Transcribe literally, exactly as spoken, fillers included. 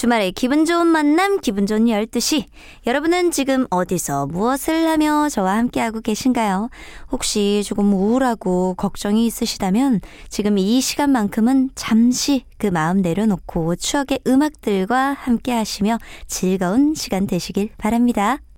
주말에 기분 좋은 만남, 기분 좋은 열두 시. 여러분은 지금 어디서 무엇을 하며 저와 함께하고 계신가요? 혹시 조금 우울하고 걱정이 있으시다면 지금 이 시간만큼은 잠시 그 마음 내려놓고 추억의 음악들과 함께 하시며 즐거운 시간 되시길 바랍니다.